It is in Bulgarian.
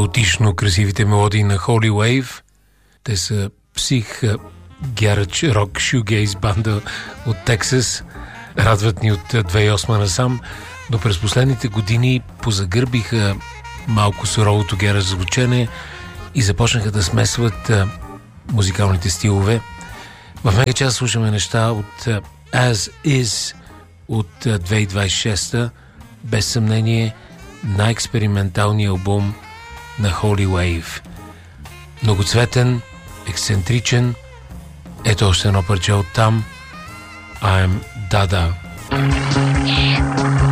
хаотично красивите мелодии на Holy Wave. Те са псих гарач рок шугейз банда от Тексас. Радват ни от 2008 насам, но през последните години позагърбиха малко суровото гарач звучене и започнаха да смесват музикалните стилове. В мега час слушаме неща от As Is от 2026, без съмнение най-експерименталният албум на Holy Wave. Многоцветен, ексцентричен. Ето още едно парче от там. I'm Dada.